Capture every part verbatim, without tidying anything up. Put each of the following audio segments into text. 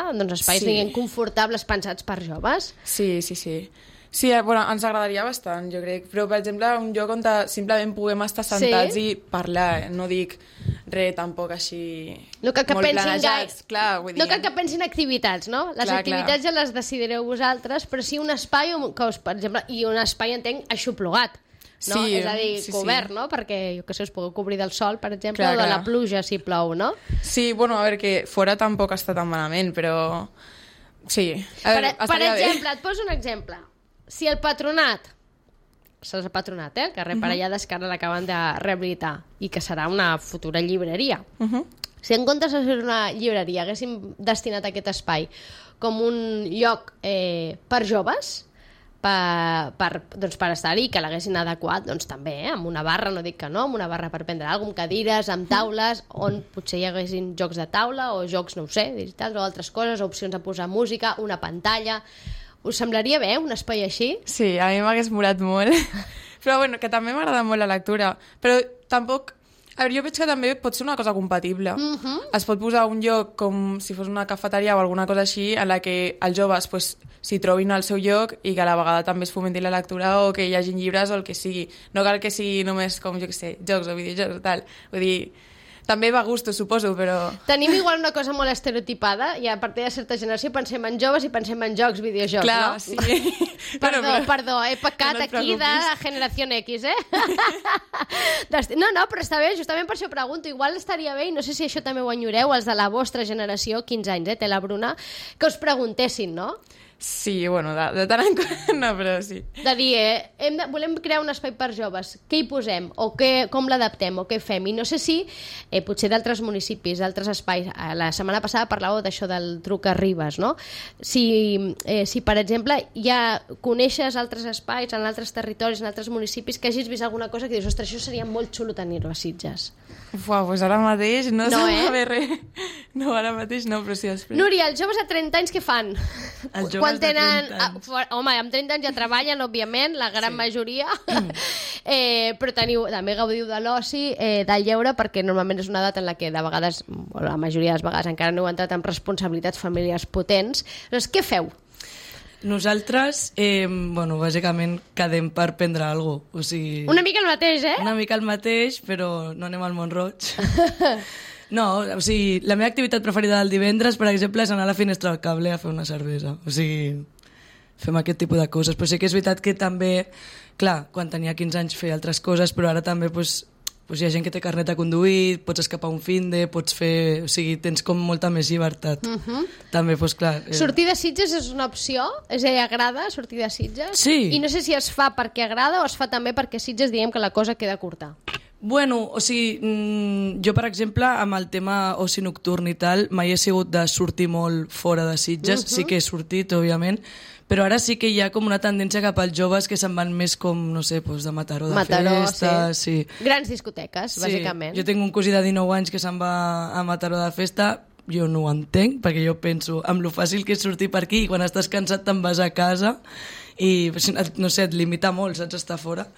doncs espais Sí. diguem, confortables pensats per joves. Sí, sí, sí. Sí, eh, bueno, ens agradaria bastant, jo crec. Però, per exemple, un lloc on ta- simplement puguem estar sentats Sí? i parlar. eh? No dic res tampoc així No cal que molt pensin planejats. gai- Clar, vull dir... No cal que pensin activitats, no? Les Clar, activitats clar. ja les decidireu vosaltres, però sí un espai, on- que us, per exemple, i un espai, entenc, aixoplugat. No? Sí, És a dir, sí, sí. cobert, no? Perquè, jo què sé, us pugueu cobrir del sol, per exemple, Clar, o de la clar. pluja, si plou, no? Sí, bueno, a veure, que fora tampoc està tan malament, però... Sí, a Per, veure, per estaria exemple, et poso un exemple. Si el patronat, serà el patronat, eh? Que Reparellades que ara l'acaben de rehabilitar i que serà una futura llibreria. bé. Uh -huh. Si en comptes de ser una llibreria haguéssim destinat aquest espai com un lloc eh, per joves, per, per, doncs per estar-hi, que l'haguessin adequat, doncs també, eh, amb una barra, no dic que no, amb una barra per prendre alguna cosa, amb cadires, amb taules, on potser hi haguessin jocs de taula o jocs, no ho sé, digitals o altres coses, opcions a posar música, una pantalla... Us semblaria bé un espai així? Sí, a mi m'hagués molat molt. Però bueno, que també m'agrada molt la lectura. Però tampoc... A veure, jo veig que també pot ser una cosa compatible. Mm -hmm. Es pot posar un lloc com si fos una cafeteria o alguna cosa així en la que els joves pues, s'hi trobin al seu lloc i que a la vegada també es fomenti la lectura o que hi hagin llibres o el que sigui. No cal que sigui només com, jo què sé, jocs o videojocs o tal. Vull dir, també va a gusto, suposo, però... Tenim igual una cosa molt estereotipada i a partir de certa generació pensem en joves i pensem en jocs, videojocs, Clar, no? sí. Perdó, Bueno, però- perdó, he pecat no et aquí de preocupis. generació X, eh? Desti- no, no, però està bé, justament per això pregunto. Igual estaria bé, i no sé si això també ho enyoreu, els de la vostra generació, quinze anys, eh, té la Bruna, que us preguntessin, no? Sí, bueno, de, de tant en quant, no, però sí. De dir, eh, hem de, volem crear un espai per joves, què hi posem, o què, com l'adaptem, o què fem, i no sé si, eh, potser d'altres municipis, d'altres espais, eh, la setmana passada parlàveu d'això del truc a Ribes, no? Si, eh, si, per exemple, ja coneixes altres espais en altres territoris, en altres municipis, que hagis vist alguna cosa que dius, ostres, això seria molt xulo tenir-ho a Sitges. Uau, doncs ara mateix no, No, no eh? eh? bé res. No, ara mateix no, però sí després. Núria, els joves a trenta anys què fan? Els joves Quan de tenen... trenta anys. Ah, for- home, amb trenta anys ja treballen, òbviament, la gran sí. majoria, eh, però teniu, també gaudiu de l'oci, eh, del lleure, perquè normalment és una edat en la que de vegades, o la majoria de les vegades, encara no heu entrat en responsabilitats familiars potents. Doncs què feu? Nosaltres, eh, bueno, bàsicament quedem per prendre alguna cosa. O sigui, Una mica el mateix, eh? una mica el mateix, però no anem al Montroig. No, o sigui, la meva activitat preferida del divendres, per exemple, és anar a la finestra del cable a fer una cervesa. O sigui, fem aquest tipus de coses. Però sí que és veritat que també, clar, quan tenia quinze anys feia altres coses, però ara també pues, pues hi ha gent que té carnet de conduir, pots escapar un finde, pots fer... O sigui, tens com molta més llibertat. Uh -huh. També, pues, clar... Eh... Sortir de Sitges és una opció? És a dir, agrada sortir de Sitges? Sí. I no sé si es fa perquè agrada o es fa també perquè Sitges diem que la cosa queda curta. Bueno, o sigui, mm, jo, per exemple, amb el tema oci nocturn i tal, mai he sigut de sortir molt fora de Sitges. Uh-huh. Sí que he sortit, òbviament, però ara sí que hi ha com una tendència cap als joves que se'n van més com, no sé, doncs de Mataró, de Mataró, festa... sí. Sí. Grans discoteques, Sí. bàsicament. Jo tinc un cosí de dinou anys que se'n va a Mataró de festa, jo no ho entenc, perquè jo penso amb lo fàcil que és sortir per aquí i quan estàs cansat te'n vas a casa i, no sé, et limita molt, saps, estar fora.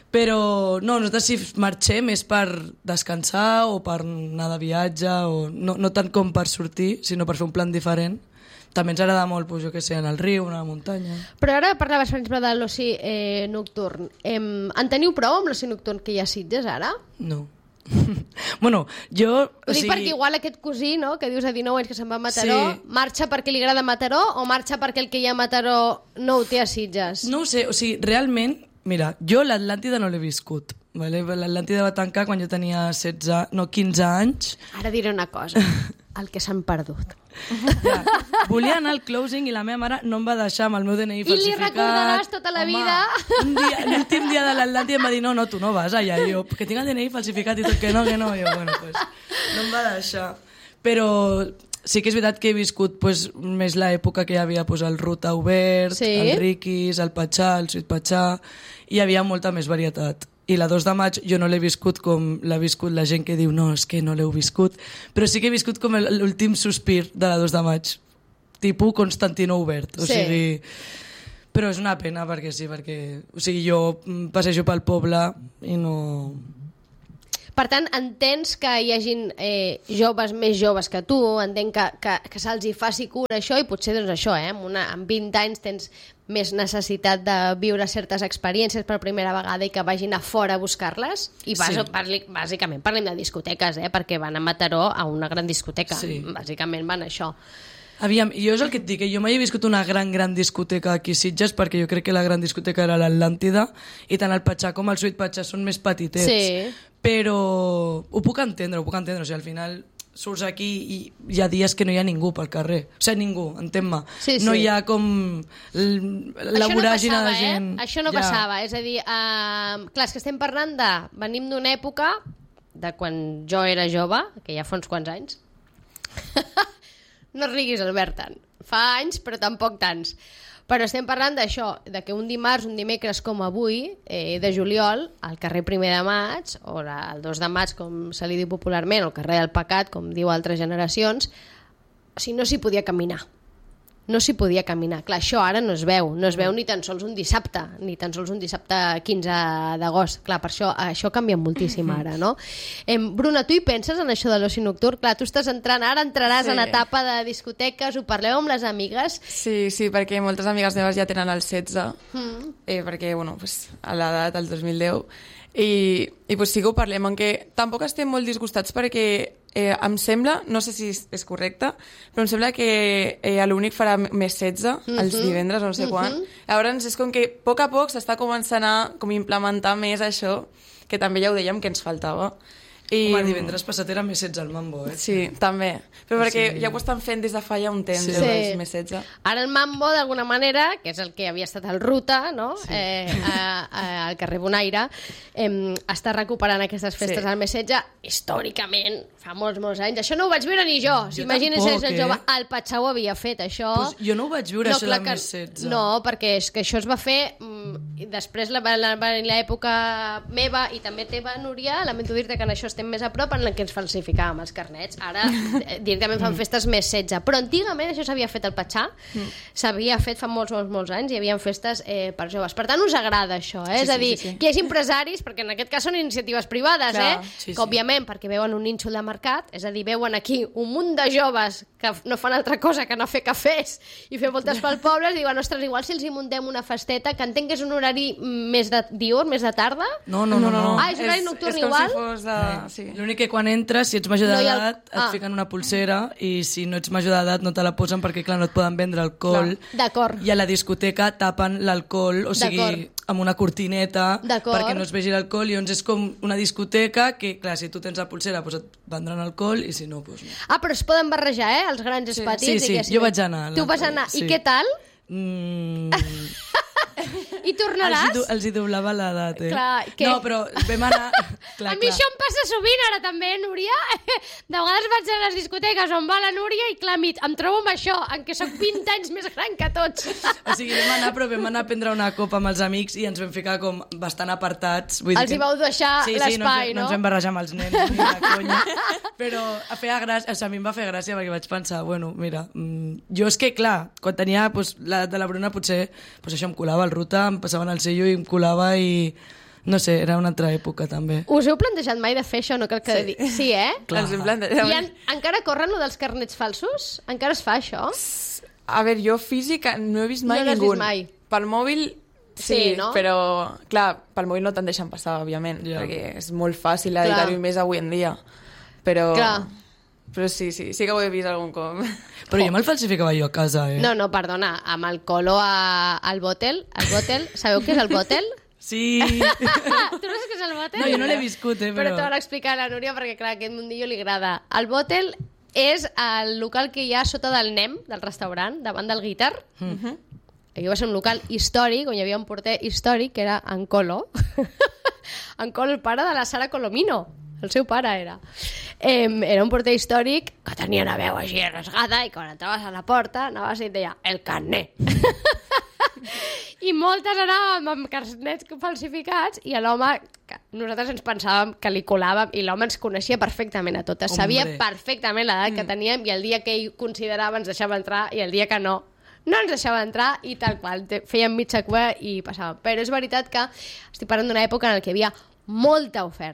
Però no, nosaltres si marxem és per descansar o per anar de viatge, o no, no tant com per sortir, sinó per fer un plan diferent. També ens agrada molt, doncs, jo què sé, anar al riu, anar a la muntanya... Però ara parlaves, per exemple, de l'oci eh, nocturn. Em, en teniu prou amb l'oci nocturn que hi ha a Sitges, ara? No. Bueno, jo... Ho dic perquè igual aquest cosí, no?, que dius a dinou anys que se'n va a Mataró, Sí. marxa perquè li agrada Mataró o marxa perquè el que hi ha a Mataró no ho té a Sitges? No ho sé, o sigui, realment, mira, jo l'Atlàntida no l'he viscut. Vale? L'Atlàntida va tancar quan jo tenia setze, no, quinze anys. Ara diré una cosa, el que s'han perdut. Ja. Volia anar al closing i la meva mare no em va deixar amb el meu D N I I li falsificat. recordaràs tota la Home, vida. un dia, l'últim dia de l'Atlàntida em va dir no, no, tu no vas allà. I jo, que tinc el D N I falsificat i tot, que no, que no. I jo, bueno, pues, no em va deixar. Però sí que és veritat que he viscut pues, més l'època que hi havia pues, el Ruta Obert, Sí. el Riquis, el Patxà, el Sweet Patxà, i hi havia molta més varietat. I la dos de maig jo no l'he viscut com l'ha viscut la gent que diu no, és que no l'heu viscut, però sí que he viscut com el- l'últim sospir de la dos de maig, tipus Constantino Obert. O Sí. sigui, però és una pena perquè sí, perquè o sigui, jo mm, passejo pel poble i no... Per tant, entens que hi hagin eh, joves més joves que tu, entenc que, que, que se'ls hi faci cura això, i potser doncs això, eh, amb, una, amb vint anys tens més necessitat de viure certes experiències per primera vegada i que vagin a fora a buscar-les. I vas, Sí. parli, bàsicament parlem de discoteques, eh, perquè van a Mataró a una gran discoteca. Sí. Bàsicament van a això. Aviam, jo és el que et dic, que jo mai he viscut una gran, gran discoteca aquí a Sitges, perquè jo crec que la gran discoteca era l'Atlàntida, i tant el Patxà com el Suite Patxà són més petitets. Sí. Però ho puc entendre, ho puc entendre. O sigui, al final surts aquí i hi ha dies que no hi ha ningú pel carrer. O sigui, ningú, entén-me. Sí, sí. No hi ha com l- la voràgina no de gent. Eh? Això no Ja. passava. És a dir, uh, clar, és que estem parlant de... Venim d'una època de quan jo era jove, que ja fa uns quants anys. No riguis, Albert, tant. Fa anys, però tampoc tants. Però estem parlant d'això, de que un dimarts, un dimecres com avui, eh, de juliol, al carrer Primer de Maig, o la, el dos de maig, com se li diu popularment, o el carrer del Pecat, com diu altres generacions, o sigui, no s'hi podia caminar. No s'hi podia caminar. Clar, això ara no es veu. No es veu ni tan sols un dissabte, ni tan sols un dissabte quinze d'agost. Clar, per això això canvia moltíssim ara, no? Em, Bruna, tu hi penses en això de l'oci nocturn? Clar, tu estàs entrant, ara entraràs Sí. en etapa de discoteques, ho parleu amb les amigues? Sí, sí, perquè moltes amigues meves ja tenen el setze, Mm. eh, perquè, bueno, pues, a l'edat, el dos mil deu, i, i pues, sí que ho parlem, aunque tampoc estem molt disgustats perquè eh, em sembla, no sé si és, és correcte, però em sembla que eh, l'únic farà més setze Mhm. els divendres, no sé quan. Llavors és com que a poc a poc s'està començant a com implementar més això, que també ja ho dèiem que ens faltava. I... Home, divendres passat era més setze al Mambo, eh? Sí, també. Però perquè Sí. ja ho estan fent des de fa ja un temps, Sí. sí. Sí. més setze. Ara el Mambo, d'alguna manera, que és el que havia estat el Ruta, no? Sí. eh, a, a, al carrer Bonaire, eh, està recuperant aquestes festes Sí. al mes setze, històricament, fa molts, molts anys. Això no ho vaig viure ni jo. Si Jo imagines tampoc, el eh? jove, el Patxà ho havia fet, això. Pues jo no ho vaig viure, això clar del que- mes setze. No, perquè és que això es va fer... Mm, i després, la- la- la- l'època meva i també teva, Núria, lamento dir-te que en això estem més a prop, en la que ens falsificàvem els carnets. Ara eh, directament fan festes més setze. Però antigament això s'havia fet al Patxà, s'havia fet fa molts, molts, molts anys, hi havia festes eh, per joves. Per tant, us agrada això, eh? Sí, és a sí, dir, sí, sí. que hi hagi empresaris, perquè en aquest cas són iniciatives privades, Clar, eh? sí, que sí. òbviament perquè veuen un nínxol de mercat, és a dir, veuen aquí un munt de joves que no fan altra cosa que anar a fer cafès i fer voltes pel poble, i diuen, ostres, igual si els hi muntem una festeta, que entenc que és un horari més de diurn, més de tarda. No, no, no. no. Ah, és horari nocturn és com igual? si fos de... Sí. L'únic que quan entres, si ets major No hi ha- d'edat, et Ah. fiquen una pulsera, i si no ets major d'edat no te la posen perquè, clar, no et poden vendre alcohol. D'acord. I a la discoteca tapen l'alcohol, o sigui, D'acord. amb una cortineta, D'acord. perquè no es vegi l'alcohol, i llavors és com una discoteca que, clar, si tu tens la pulsera, doncs et vendran alcohol, i si no, doncs no. Ah, però es poden barrejar, eh? Els grans i els petits. Sí, sí, diguéssim. jo vaig anar. Tu vas anar. Sí. I què tal? Mm, I tornaràs? els, hi, do- els hi doblava l'edat, eh? Clar, què? No, però vam anar... clar, A mi clar. això em passa sovint ara també, eh, Núria? De vegades vaig a les discoteques on va la Núria i clar, mi- em trobo amb això, en què soc vint anys més gran que tots. O sigui, vam anar, però vam anar a prendre una copa amb els amics i ens vam ficar com bastant apartats. Vull dir Els hi que- vau deixar sí, sí, l'espai, no? no? No ens vam barrejar amb els nens, ni de conya. Però a feia gràcia, o sigui, a mi em va fer gràcia perquè vaig pensar, bueno, mira, mm, jo és que, clar, quan tenia pues, l'edat de la Bruna, potser pues, això em colava el Ruta, em passaven el sello i em colava i... No sé, era una altra època, també. Us heu plantejat mai de fer això? No cal que Sí. digui. Sí, eh? Clar. Ens hem plantejat. I en, encara corren lo dels carnets falsos? Encara es fa això? A veure, jo física no he vist mai No l'has ningú. vist mai. Pel mòbil sí, Sí, no? però clar, pel mòbil no te'n deixen passar, òbviament, Ja. perquè és molt fàcil Clar. editar-ho més avui en dia. Però, Clar. però sí, sí, sí que ho he vist algun cop. Però jo me'l falsificava jo a casa, eh? No, no, perdona, amb el colo a, al bòtel, el bòtel, sabeu què és el bòtel? Sí. Tu no saps què és el bòtel? No, jo no l'he viscut, eh, Però però... t'ho ha d'explicar la Núria perquè, clar, aquest mundillo li agrada. El bòtel és el local que hi ha sota del N E M, del restaurant, davant del Guitar. Mm. Aquí va ser un local històric, on hi havia un porter històric, que era en Colo. En Colo, el pare de la Sara Colomino. El seu pare era. Eh, era un porter històric que tenia una veu així rasgada i quan entraves a la porta anaves i et deia el carnet. I moltes anàvem amb carnets falsificats i l'home, que nosaltres ens pensàvem que li colàvem i l'home ens coneixia perfectament a totes. Hombre. Sabia perfectament l'edat mm. que teníem i el dia que ell considerava ens deixava entrar i el dia que no, no ens deixava entrar i tal qual. Te- Fèiem mitja cua i passàvem. Però és veritat que estic parlant d'una època en què hi havia molta oferta.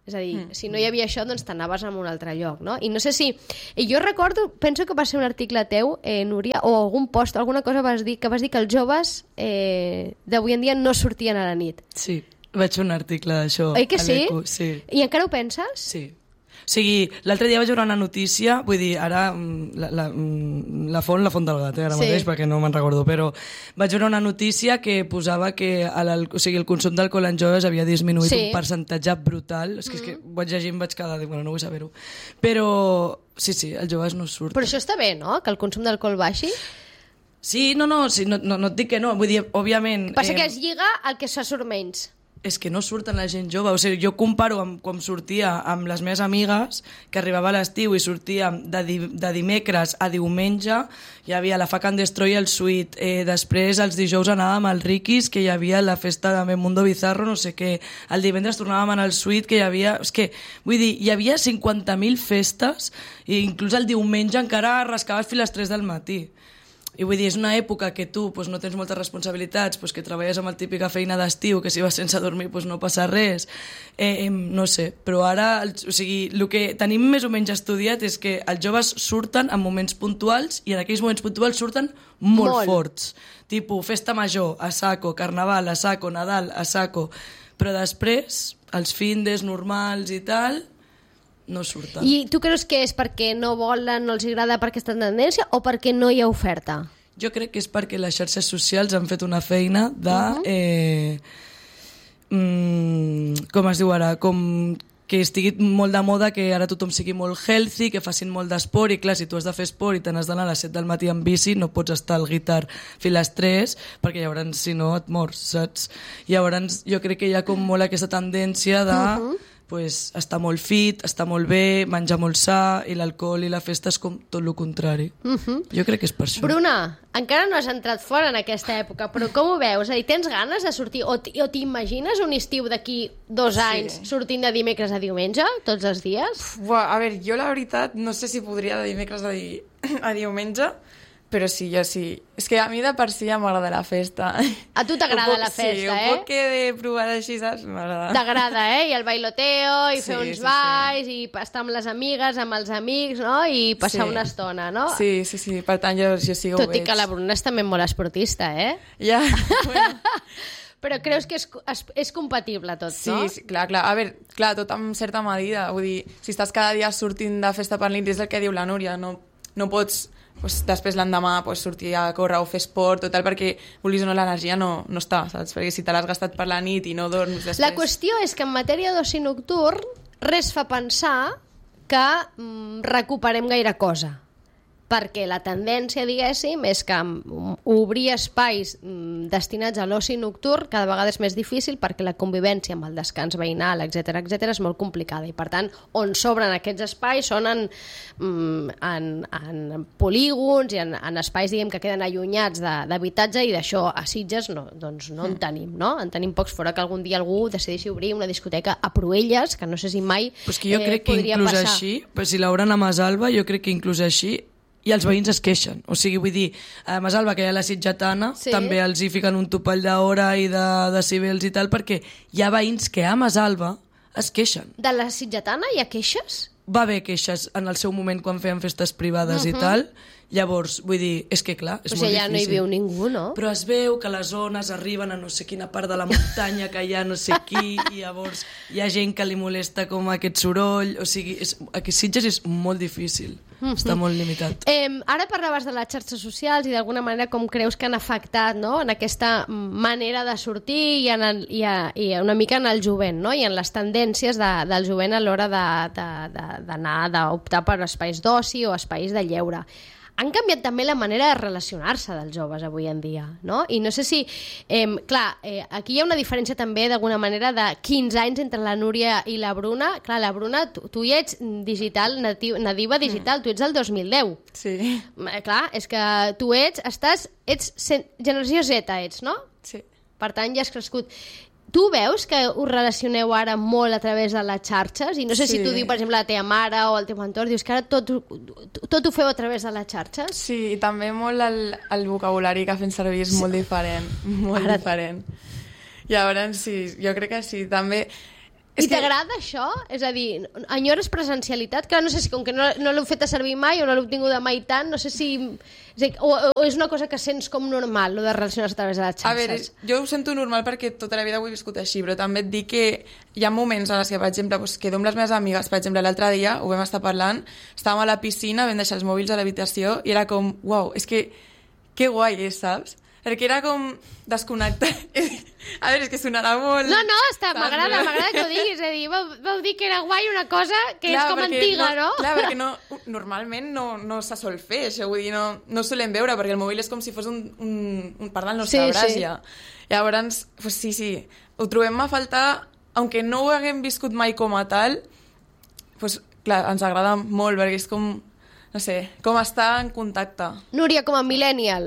És a dir, mm. si no hi havia això, doncs t'anaves a un altre lloc, no? I no sé si... I jo recordo, penso que va ser un article teu, eh, Núria, o algun post, alguna cosa vas dir, que vas dir que els joves eh, d'avui en dia no sortien a la nit. Sí, vaig fer un article d'això. Oi que sí? Sí. I encara ho penses? Sí. O sigui, l'altre dia vaig veure una notícia, vull dir, ara la, la, la font, la font del gat, eh, ara sí. mateix, perquè no me'n recordo, però vaig veure una notícia que posava que el, o sigui, el consum d'alcohol en joves havia disminuït sí. un percentatge brutal. És que, mm. és que vaig llegir i em vaig quedar, dic, bueno, no vull saber-ho. Però, sí, sí, els joves no surten. Però això està bé, no?, que el consum d'alcohol baixi? Sí, no, no, sí, no, no, no et dic que no, vull dir, òbviament... Passa eh... que es lliga al que se surt menys. És que no surten la gent jove. O sigui, jo comparo amb com sortia amb les meves amigues, que arribava a l'estiu i sortíem de, di de dimecres a diumenge, hi havia la Fuck and Destroy el Sweet, eh, després els dijous anàvem al Ricky's, que hi havia la festa de Mundo Bizarro, no sé què, el divendres tornàvem al Sweet, que hi havia... És que, vull dir, hi havia cinquanta mil festes, i inclús el diumenge encara rascaves fins a les tres del matí. I vull dir, és una època que tu pues, no tens moltes responsabilitats, pues, que treballes amb la típica feina d'estiu, que si vas sense dormir pues, no passa res, eh, eh, no sé, però ara, o sigui, el que tenim més o menys estudiat és que els joves surten en moments puntuals i en aquells moments puntuals surten molt, molt. forts, tipus festa major, a saco, carnaval, a saco, Nadal, a saco, però després, els findes normals i tal... no surten. I tu creus que és perquè no volen, no els agrada per aquesta tendència o perquè no hi ha oferta? Jo crec que és perquè les xarxes socials han fet una feina de... Uh-huh. eh, mm, com es diu ara? Com que estigui molt de moda, que ara tothom sigui molt healthy, que facin molt d'esport, i clar, si tu has de fer esport i te n'has d'anar a les set del matí en bici, no pots estar al guitar fins a les tres, perquè llavors, si no, et mors, saps? Llavors, jo crec que hi ha com molt aquesta tendència de... Uh-huh. pues, està molt fit, està molt bé, menjar molt sa, i l'alcohol i la festa és com tot el contrari. Uh-huh. Jo crec que és per això. Bruna, encara no has entrat fora en aquesta època, però com ho veus? És a dir, tens ganes de sortir? O t'imagines un estiu d'aquí dos anys sí. sortint de dimecres a diumenge, tots els dies? Buah, a veure, jo la veritat no sé si podria de dimecres a, di a diumenge, però sí, jo sí. És que a mi de per si ja m'agrada la festa. A tu t'agrada la festa, sí, eh? Sí, un poc que de provar així, saps? M'agrada. T'agrada, eh? I el bailoteo, i sí, fer uns sí, balls, sí. i estar amb les amigues, amb els amics, no? I passar sí. una estona, no? Sí, sí, sí. Per tant, jo, jo sí que ho Tot veig. i que la Bruna és també molt esportista, eh? Ja, bueno. Però creus que és, és, és compatible tot, sí, no? Sí, clar, clar. A veure, clar, tot amb certa medida. Vull dir, si estàs cada dia sortint de festa per nit, és el que diu la Núria, no, no pots... Pues, després l'endemà pues, sortir a córrer o fer esport, total, perquè vulguis o no l'energia no, no està, saps? Perquè si te l'has gastat per la nit i no dorms després... La qüestió és que en matèria d'oci nocturn res fa pensar que mm, recuperem gaire cosa, perquè la tendència, diguéssim, és que obrir espais destinats a l'oci nocturn cada vegada és més difícil perquè la convivència amb el descans veïnal, etcètera, etcètera, és molt complicada i, per tant, on s'obren aquests espais són en, en, en polígons i en, en espais, diguem, que queden allunyats d'habitatge, i d'això a Sitges no, doncs no en tenim, no? En tenim pocs, fora que algun dia algú decideixi obrir una discoteca a Pruelles, que no sé si mai pues que jo eh, crec que podria inclús passar. Així, però si l'obren a Masalva, jo crec que inclús així i els veïns es queixen. O sigui, vull dir, a Masalva, que hi ha la sitgetana, sí. també els hi fiquen un topall d'hora i de decibels i tal, perquè hi ha veïns que a Masalva es queixen. De la sitgetana hi ha queixes? Va haver queixes en el seu moment quan feien festes privades uh-huh. i tal. Llavors, vull dir, és que clar, és o molt sigui, difícil. Ja no hi viu ningú, no? Però es veu que les zones arriben a no sé quina part de la muntanya, que hi ha no sé qui, i llavors hi ha gent que li molesta com aquest soroll. O sigui, és, aquí a Sitges és molt difícil. Mm-hmm. Està molt limitat. Eh, ara parlaves de les xarxes socials i d'alguna manera com creus que han afectat, no?, en aquesta manera de sortir i, en el, i, a, i una mica en el jovent, no?, i en les tendències de, del jovent a l'hora d'anar, d'optar per espais d'oci o espais de lleure. Han canviat també la manera de relacionar-se dels joves avui en dia, no? I no sé si... Eh, clar, eh, aquí hi ha una diferència també d'alguna manera de quinze anys entre la Núria i la Bruna. Clar, la Bruna, tu, tu ja ets digital, natiu, nadiva digital, mm. tu ets del dos mil deu. Sí. Eh, clar, és que tu ets, estàs, ets generació Z, ets, no? Sí. Per tant, ja has crescut. Tu veus que us relacioneu ara molt a través de les xarxes? I no sé sí. si tu dius, per exemple, la teva mare o el teu entorn, dius que ara tot, tot ho feu a través de les xarxes? Sí, i també molt el, el vocabulari que fem servir és sí. molt diferent, molt ara... diferent. Llavors, sí, jo crec que sí. També I t'agrada això? És a dir, enyores presencialitat? Clar, no sé si com que no, no l'heu fet a servir mai o no l'heu tingut de mai tant, no sé si... És dir, o, o és una cosa que sents com normal, lo de relacionar-se a través de les xarxes? A veure, jo ho sento normal perquè tota la vida ho he viscut així, però també et dic que hi ha moments en els que, per exemple, doncs, quedo amb les meves amigues, per exemple, l'altre dia ho vam estar parlant, estàvem a la piscina, vam deixar els mòbils a l'habitació i era com, uau, és que que guai és, saps? Perquè era com desconnectar. A veure, és que sonarà molt... No, no, està, m'agrada, m'agrada que ho diguis. És a dir, vau, vau dir que era guai una cosa que clar, és com antiga, no? no? Clar, perquè no, normalment no, no se sol fer això, vull dir, no, no solem veure, perquè el mòbil és com si fos un, un, un part del nostre sí, braç, sí. ja. Llavors, pues sí, sí, ho trobem a faltar, aunque no ho haguem viscut mai com a tal, pues, clar, ens agrada molt, perquè és com... No sé, com estar en contacte. Núria, com a millennial.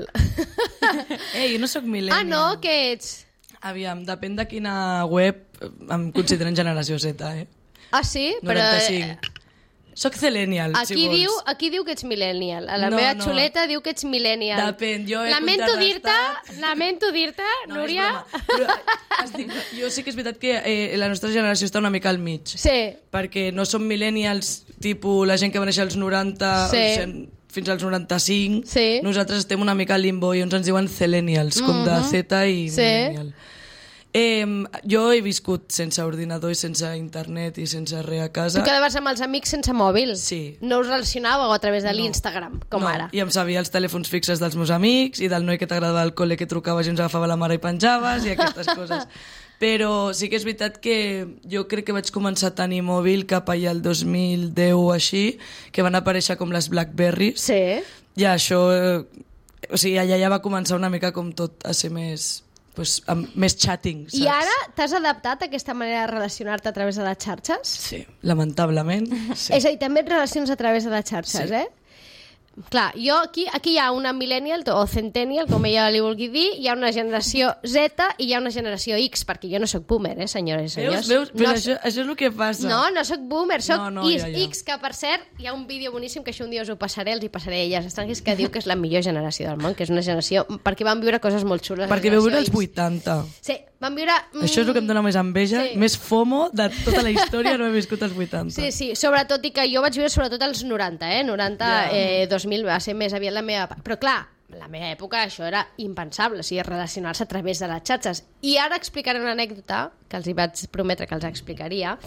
Ei, jo no sóc millennial. Ah, no? Què ets? Aviam, depèn de quina web em consideren generació Z, eh? Ah, sí? noranta-cinc. Però... Soc Celenial, aquí si vols. Diu, aquí diu que ets millennial. A la No, meva no. xuleta diu que ets millennial. Depèn, jo he lamento dir-te, contrarestat- lamento dir-te, No, Núria... és broma. Però, estic, jo sí que és veritat que eh, la nostra generació està una mica al mig. Sí. Perquè no som millennials, tipus la gent que va néixer als noranta, Sí. o sigui, fins als noranta-cinc. Sí. Nosaltres estem una mica al limbo i uns ens diuen Celenials, com de Z i Sí. millennial. Eh, jo he viscut sense ordinador i sense internet i sense res a casa. Tu quedaves amb els amics sense mòbil? Sí. No us relacionàveu a través de l'Instagram, com no, ara? I em sabia els telèfons fixes dels meus amics i del noi que t'agradava al col·le que trucaves i ens agafava la mare i penjaves i aquestes coses. Però sí que és veritat que jo crec que vaig començar a tenir mòbil cap allà el dos mil deu o així, que van aparèixer com les Blackberries. Sí. I això... Eh, o sigui, allà ja va començar una mica com tot a ser més... Pues, amb més chatting, saps? I ara t'has adaptat a aquesta manera de relacionar-te a través de les xarxes? Sí, lamentablement. Sí. És a dir, també et relacions a través de les xarxes, Sí. eh? Clar, jo aquí, aquí hi ha una millennial o centennial, com ella li vulgui dir, hi ha una generació Z i hi ha una generació X, perquè jo no sóc boomer, eh, senyores i senyors. Veus? Veus? Però no, això, això és el que passa. No, no sóc boomer, sóc No, no, X, ja, ja. X, que per cert, hi ha un vídeo boníssim que això un dia us ho passaré, els hi passaré a elles estrangers, que diu que és la millor generació del món, que és una generació... perquè van viure coses molt xules. la Perquè veu viure els generació X. vuitanta. Sí, van viure... Mm, Això és el que em dóna més enveja, sí. més FOMO de tota la història, no he viscut els vuitanta. Sí, sí, sobretot, i que jo vaig viure sobretot als noranta, eh? noranta, Ja. eh, dos mil va ser més aviat la meva... Però clar, la meva època això era impensable, o sigui, relacionar-se a través de les xarxes. I ara explicaré una anècdota, que els hi vaig prometre que els explicaria,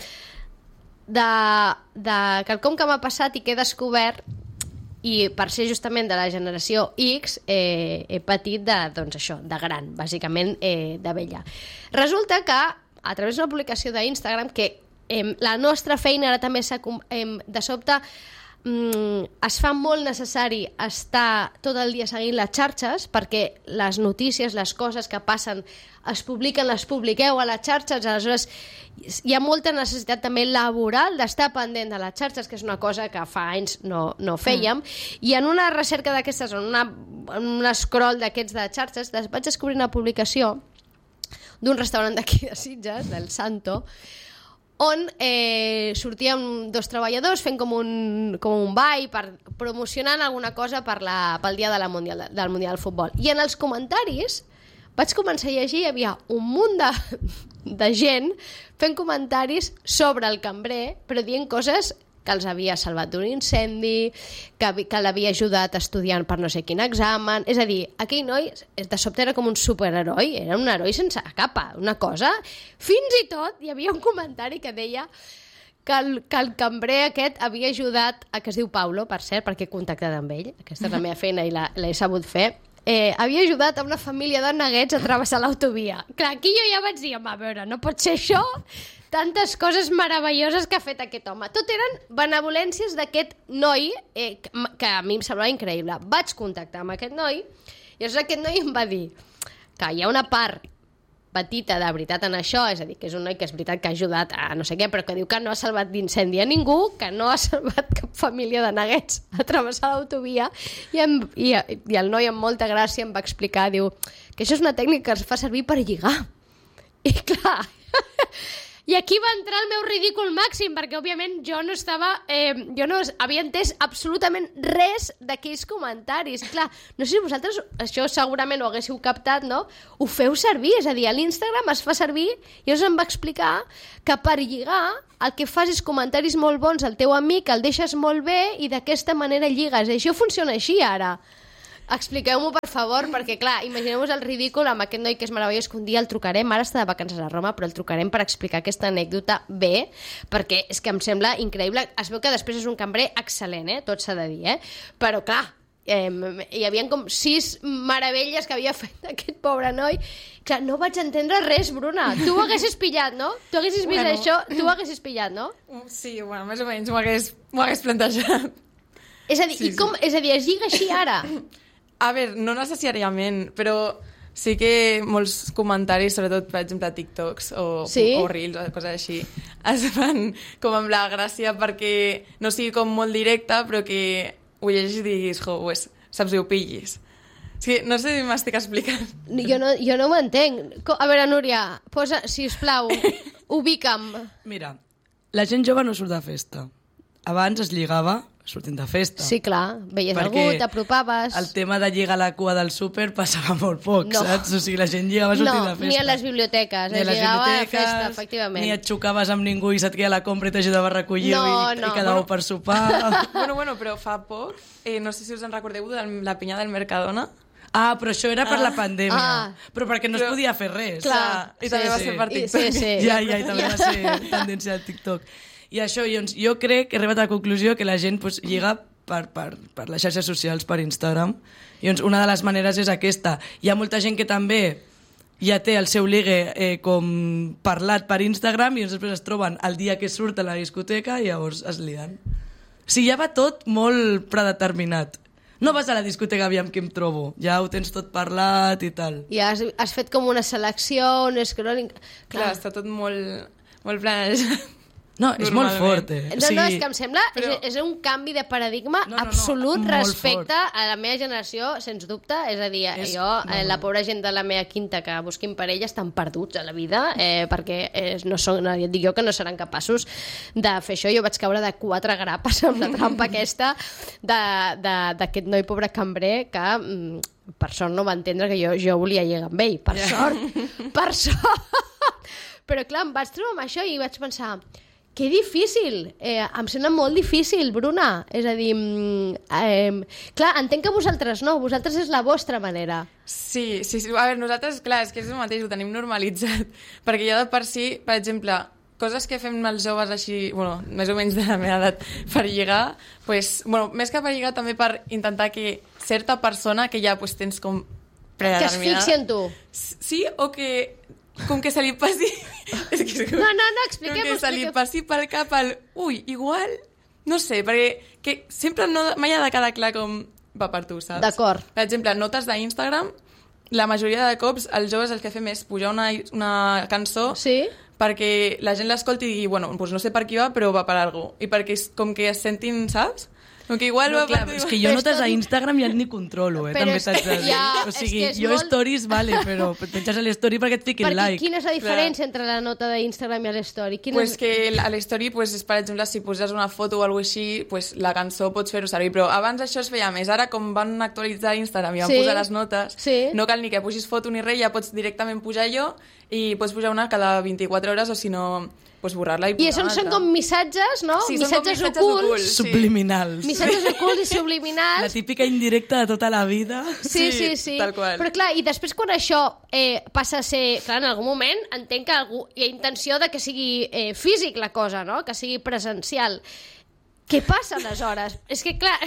de, de quelcom que m'ha passat i que he descobert, i per ser justament de la generació X eh, he patit de, doncs això, de gran, bàsicament eh, de vella. Resulta que a través d'una publicació d'Instagram que eh, la nostra feina ara també s'ha eh, de sobte mm, es fa molt necessari estar tot el dia seguint les xarxes perquè les notícies, les coses que passen es publiquen, les publiqueu a les xarxes, aleshores hi ha molta necessitat també laboral d'estar pendent de les xarxes, que és una cosa que fa anys no, no fèiem, mm. i en una recerca d'aquestes, en, una, en un scroll d'aquests de xarxes, vaig descobrir una publicació d'un restaurant d'aquí de Sitges, del Santo, on eh, sortíem dos treballadors fent com un, com un ball per, promocionant alguna cosa per la, pel dia de la mundial, del Mundial del Futbol. I en els comentaris vaig començar a llegir, hi havia un munt de, de gent fent comentaris sobre el cambrer, però dient coses que els havia salvat d'un incendi, que, que l'havia ajudat estudiant per no sé quin examen... És a dir, aquell noi de sobte era com un superheroi, era un heroi sense capa, una cosa... Fins i tot hi havia un comentari que deia que el, que el cambrer aquest havia ajudat, a que es diu Paulo, per cert, perquè he contactat amb ell, aquesta és la meva feina i l'he sabut fer, eh, havia ajudat a una família de neguets a travessar l'autovia. Clar, aquí jo ja vaig dir, home, a veure, no pot ser això... tantes coses meravelloses que ha fet aquest home. Tot eren benevolències d'aquest noi, eh, que, que a mi em semblava increïble. Vaig contactar amb aquest noi, i llavors aquest noi em va dir que hi ha una part petita de veritat en això, és a dir, que és un noi que és veritat que ha ajudat a no sé què, però que diu que no ha salvat d'incendi a ningú, que no ha salvat cap família de neguets a travessar l'autovia, i, em, i, i el noi amb molta gràcia em va explicar, diu, que això és una tècnica que es fa servir per lligar. I clar... I aquí va entrar el meu ridícul màxim, perquè, òbviament, jo no estava... Eh, jo no havia entès absolutament res d'aquells comentaris. Clar, no sé si vosaltres, això segurament ho haguéssiu captat, no? Ho feu servir, és a dir, a l'Instagram es fa servir, i us em va explicar que per lligar el que fas és comentaris molt bons al teu amic, el deixes molt bé i d'aquesta manera lligues. I això funciona així, ara. Expliqueu-m'ho, per favor, perquè, clar, imagineu-vos el ridícul amb aquest noi que és meravellós, que un dia el trucarem, ara està de vacances a Roma, però el trucarem per explicar aquesta anècdota bé, perquè és que em sembla increïble. Es veu que després és un cambrer excel·lent, eh? Tot s'ha de dir, eh? Però, clar, eh, hi havia com sis meravelles que havia fet aquest pobre noi. Clar, no vaig entendre res, Bruna. Tu ho haguessis pillat, no? Tu haguessis vist bueno. això, tu ho haguessis pillat, no? Sí, bueno, més o menys m'ho hagués, m'ho hagués plantejat. És a dir, sí, i com, sí. és a dir, es lliga així ara? A veure, no necessàriament, però sí que molts comentaris, sobretot, per exemple, TikToks o, sí? o Reels o coses així, es fan com amb la gràcia perquè no sigui com molt directe, però que ho llegis i diguis, jo, pues, saps i ho pillis. O sigui, no sé si m'estic explicant. Jo no, jo no ho entenc. Co- A veure, Núria, posa, sisplau, ubica'm. Mira, la gent jove no surt de festa. Abans es lligava sortint de festa. Sí, clar, veies Perquè algú, t'apropaves... el tema de lligar la cua del súper passava molt poc, No. saps? O sigui, la gent lligava sortint No, de festa. ni a les biblioteques, Ni a es les lligava a biblioteques, festa, efectivament. ni et xocaves amb ningú i se't queia la compra i t'ajudava a recollir No, i, no. i quedàveu per sopar. Bueno, bueno, però fa poc, eh, no sé si us en recordeu de la pinya del Mercadona. Ah, però això era per la pandèmia. Ah. Però perquè no es Però- podia fer res. Clar, I també va ser per I- TikTok. Sí, sí. Ja, ja, i també va ser tendència al TikTok. I això, doncs, jo crec que he arribat a la conclusió que la gent pues, lliga per, per, per les xarxes socials, per Instagram. I doncs, una de les maneres és aquesta. Hi ha molta gent que també ja té el seu ligue eh, com parlat per Instagram i doncs després es troben el dia que surt a la discoteca i llavors es lien. O sigui, ja va tot molt predeterminat. No vas a la discoteca aviam què em trobo, ja ho tens tot parlat i tal. I has, has fet com una selecció, un scrolling... Clar, està tot molt, molt planejat. No, és molt Normalment. fort, eh? No, no, és que em sembla... Però- És, és un canvi de paradigma No, no, no, absolut molt respecte fort. a la meva generació, sens dubte. És a dir, És- jo, no, eh, no. la pobra gent de la meva quinta que busquin parella estan perduts a la vida, eh, perquè eh, no són, no, ja et dic jo que no seran capaços de fer això. Jo vaig caure de quatre grapes amb la trampa aquesta de- de- d'aquest noi pobre cambrer que... Mm, per sort no va entendre que jo, jo volia lligar amb ell. Per sort. Per sort. Però clar, em vaig trobar amb això i vaig pensar... Que difícil, eh, em sembla molt difícil, Bruna. És a dir, mm, eh, clar, entenc que vosaltres no, vosaltres és la vostra manera. Sí, sí, sí. A veure, nosaltres, clar, és que és el mateix, ho tenim normalitzat. Perquè ja de per si, per exemple, coses que fem els joves així, bueno, més o menys de la meva edat, per lligar, pues, bueno, més que per lligar, també per intentar que certa persona que ja pues, tens com Que es predeterminada... fixi en tu. Sí, o que com que se li passi... és que és com... No, no, no, expliquem-ho, Com que se li expliquem. passi pel cap el... Ui, igual... No sé, perquè que sempre no, mai ha de quedar clar com va per tu, saps? D'acord. Per exemple, notes d'Instagram, la majoria de cops els joves el que fem és pujar una, una cançó Sí? perquè la gent l'escolti i digui, bueno, doncs no sé per qui va, però va per algú. I perquè és com que es sentin, saps? Com que igual No, va clar, per... és que jo Però notes és tot- a Instagram ja ni controlo, eh? Però També és t'haig de que dir. ja, o és sigui, que és jo molt- stories, vale, però penges a l'story perquè et fiquin Perquè like. quina és la diferència entre la nota d'Instagram i l'story? Quina Pues és... que a l'story, pues, és, per exemple, si poses una foto o alguna així, pues, la cançó pots fer-ho servir, però abans això es feia més. Ara, com van actualitzar Instagram i van Sí. posar les notes, Sí. no cal ni que pugis foto ni res, ja pots directament pujar jo i pots pujar una cada vint-i-quatre hores o si no, pues, borrar-la i I posar això una són altra. com missatges, no? Sí, són com missatges, missatges ocults. ocults. Sí. Subliminals. Missatges ocults i La subliminals. típica indirecta de tota la vida. Sí, sí, Sí, sí. tal qual. Però clar, i després quan això eh, passa a ser... Clar, en algun moment entenc que algú, hi ha intenció de que sigui eh, físic la cosa, no? Que sigui presencial. Què passa aleshores? És que clar...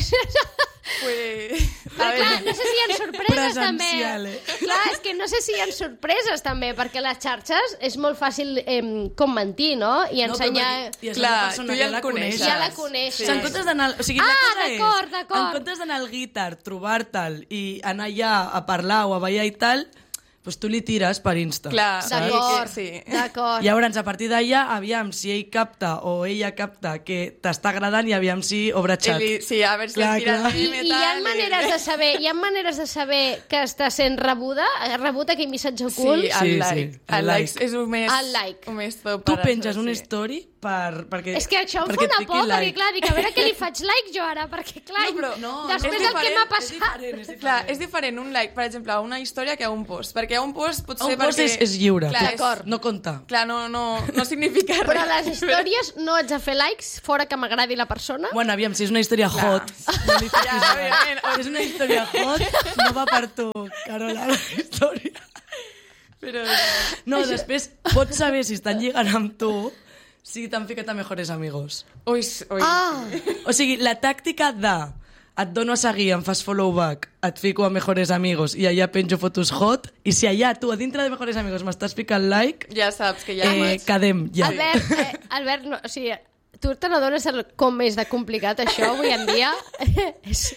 Pues... Però clar, no sé si hi ha sorpreses també. Presencial, eh? Clar, és que no sé si hi ha sorpreses també, perquè les xarxes és molt fàcil eh, com mentir, no? I ensenyar... No, però, i és Clar, una persona, tu ja la el coneixes. coneixes. Ja la coneixes. O sigui, en comptes d'anar... O sigui, la Ah, cosa d'acord, és, d'acord. en comptes d'anar al guitar, trobar-te'l i anar allà a parlar o a ballar i tal, doncs tu li tires per Insta. Clar, D'acord, sí. d'acord. Llavors, a partir d'allà, aviam si ell capta o ella capta que t'està agradant i aviam si obre xat. Li, sí, a veure si Clar, el tira clar. I, I hi ha maneres de saber, hi ha maneres de saber que està sent rebuda, rebut aquell missatge ocult? Sí, el Sí, like. sí, El el like like. és el més... El like. El més top Tu per penges això, una sí. story per, perquè, És que això em fa perquè et una fiqui por, perquè like. clar, dic, a veure què li faig like jo ara, perquè clar, No, però no, després és del que diferent, m'ha és passat... diferent, és diferent. Clar, és diferent un like, per exemple, a una història que a un post. Perquè a un post pot Un ser post perquè... és, és lliure, Clar, D'acord. no compta. Clar, no, no, no significa res. Però a les històries no haig de fer likes fora que m'agradi la persona? Bueno, aviam, si és una història Clar. hot, no li fiquis Ja, like. òbviament. Si és una història hot, no va per tu, Carola, la història. Però... No, després pots saber si estan lligant amb tu si t'han ficat a Mejores Amigos. Ui, ui. Ah, O sigui, la tàctica de et dono a seguir, em fas follow back, et fico a Mejores Amigos i allà penjo fotos hot, i si allà tu, a dintre de Mejores Amigos, m'estàs ficant like, Ja saps que ja eh, eh, quedem, ja. Albert, eh, Albert, no, o sigui, tu te n'adones el- com és de complicat això avui en dia? És...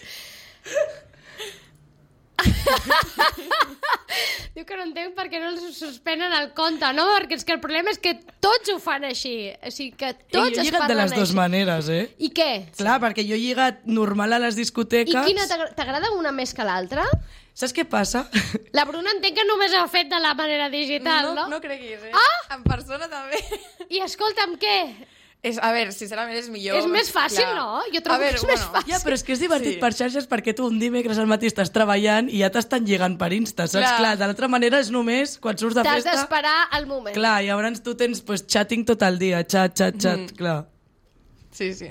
Diu que no entenc per què no els suspenen el compte, no? Perquè és que el problema és que tots ho fan així. O sigui, que I tots jo he es lligat de parlen les dues així. maneres, eh? I què? Clar, perquè jo he lligat normal a les I discoteques. quina t'agra- t'agrada una més que l'altra? Saps què passa? La Bruna entenc que només ho ha fet de la manera digital, no, no? no creguis, eh? Ah! En persona també. I escolta'm, què? És, a veure, sincerament és millor. És més fàcil, no? Jo trobo A veure, que és més fàcil. Ja, però és que és divertit Sí. per xarxes perquè tu un dimecres al matí estàs treballant i ja t'estan lligant per Insta, saps? Clar. Clar, de l'altra manera és només quan surts de T'has festa... d'esperar el moment. Clar, i llavors tu tens pues, chatting tot el dia, xat, xat, xat, mm. clar. Sí, sí.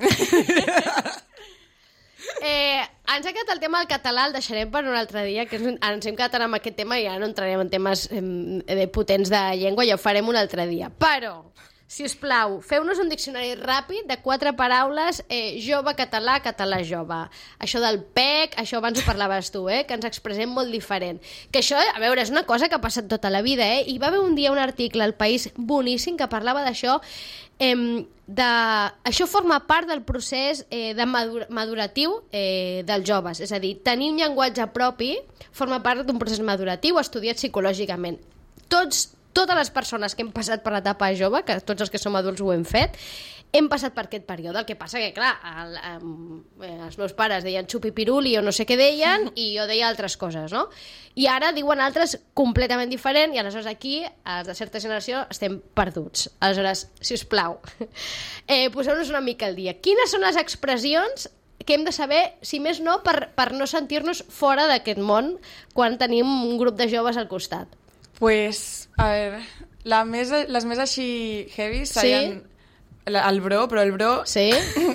Eh, ens ha quedat el tema del català, el deixarem per un altre dia, que és un- ens hem quedat ara amb aquest tema i ja no entrarem en temes eh, de potents de llengua, ja ho farem un altre dia. Però, si us plau, feu-nos un diccionari ràpid de quatre paraules, eh, jove, català, català, jove. Això del P E C, això abans ho parlaves tu, eh, que ens expressem molt diferent. Que això, a veure, és una cosa que ha passat tota la vida, eh? Hi va haver un dia un article al País boníssim que parlava d'això, eh, de... això forma part del procés eh, de madur maduratiu eh, dels joves, és a dir, tenir un llenguatge propi forma part d'un procés maduratiu estudiat psicològicament. Tots, totes les persones que hem passat per l'etapa jove, que tots els que som adults ho hem fet, hem passat per aquest període. El que passa que, clar, el, eh, els meus pares deien xupipiruli o no sé què deien i jo deia altres coses, no? I ara diuen altres completament diferent i aleshores aquí, els de certa generació, estem perduts. Aleshores, si us plau, eh, poseu-nos una mica al dia. Quines són les expressions que hem de saber, si més no, per, per no sentir-nos fora d'aquest món quan tenim un grup de joves al costat? Pues, a veure, la més, les més així heavy serien la- el bro, però el bro... Sí?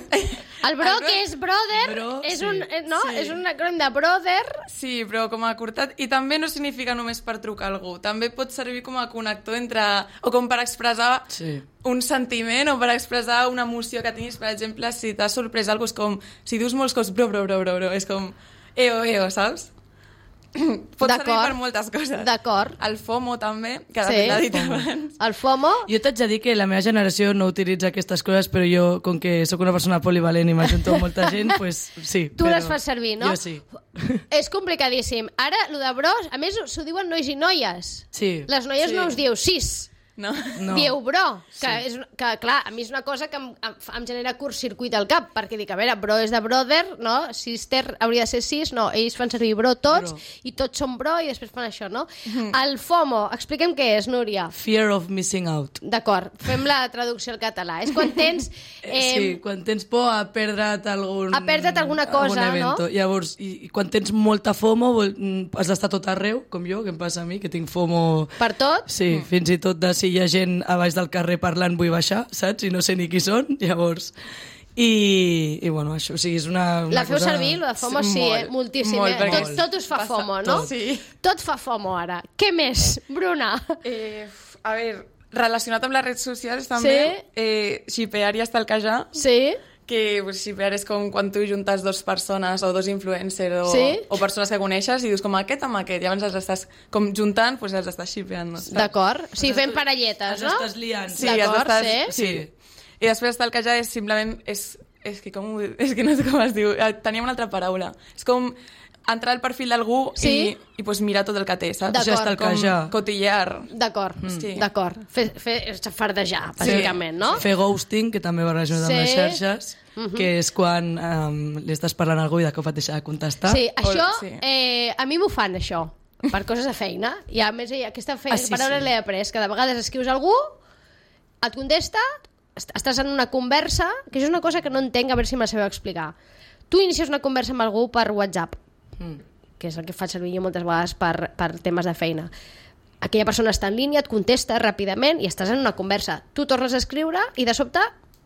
El bro, El bro- que és brother, Bro, és, sí. un, eh, no? Sí. És un acrònim de brother. Sí, però com a curtat. I també no significa només per trucar a algú. També pot servir com a connector entre... O com per expressar Sí. un sentiment o per expressar una emoció que tinguis. Per exemple, si t'has sorprès algú, és com... Si dius molts cops bro, bro, bro, bro, bro, és com... Eo, eo, saps? Pot servir D'acord. per moltes coses. D'acord. El FOMO també, que de Sí. fet l'ha dit abans. El FOMO. Jo t'haig de dir que la meva generació no utilitza aquestes coses, però jo, com que sóc una persona polivalent i m'ajunto amb molta gent, pues sí. Tu però les fas servir, no? Jo sí. És complicadíssim. Ara, lo de bros, a més, s'ho diuen nois i noies. Sí. Les noies Sí. no us diu sis, No? No. dieu bro, que, és, que clar, a mi és una cosa que em, em, em genera curtcircuit al cap, perquè dic, a veure, bro és de brother, no? Sister hauria de ser sis, no, ells fan servir bro tots, Bro. i tots són bro, i després fan això, no? El FOMO, expliquem què és, Núria. Fear of missing out. D'acord, fem la traducció al català. És quan tens... Eh, sí, quan tens por a perdre't algun... A perdre't alguna cosa, algun evento. no? Llavors, i, i quan tens molta FOMO, vol, mm, has d'estar tot arreu, com jo, que em passa a mi, que tinc FOMO... Per tot? Sí, mm. fins i tot de si hi ha gent a baix del carrer parlant vull baixar, saps? I no sé ni qui són, llavors... I, i bueno, això, o sigui, és una, una La feu cosa... servir, lo de FOMO, sí, Molt, eh? Moltíssim, molt, eh? perquè Tot, tot us fa passa FOMO, no? tot. Sí. Tot fa FOMO, ara. Què més, Bruna? Eh, a veure, relacionat amb les redes socials també, Sí. eh, shipear i estalquejar, Sí? que pues, shipear és com quan tu juntes dos persones o dos influencers o, Sí. o persones que coneixes i dius com aquest amb aquest, i llavors els estàs com juntant, pues, els estàs shipeant. No? D'acord. Sí, fent parelletes, Els no? estàs liant. Sí, D'acord, els estàs, sí. sí. I després estalquejar és simplement... És, és, que com, ho- és que no sé com es diu. Eh, Tenia una altra paraula. És com entrar al perfil d'algú Sí? i, i pues, mirar tot el que té, saps? D'acord. O sigui, estalquejar. Com cotillar. D'acord, Sí. d'acord. Fer, fer fardejar, bàsicament, no? Fer ghosting, que també va relacionat Sí. amb les xarxes, que és quan um, li estàs parlant a algú i de cop et deixa de contestar. Sí, això, sí. eh, a mi m'ho fan, això, per coses de feina. I a més, aquesta feina, Ah, sí, paraula sí. l'he après, que de vegades escrius a algú, et contesta, est- estàs en una conversa, que això és una cosa que no entenc, a veure si me la sabeu explicar. Tu inicies una conversa amb algú per WhatsApp, Mm. que és el que faig servir jo moltes vegades per, per temes de feina. Aquella persona està en línia, et contesta ràpidament i estàs en una conversa. Tu tornes a escriure i de sobte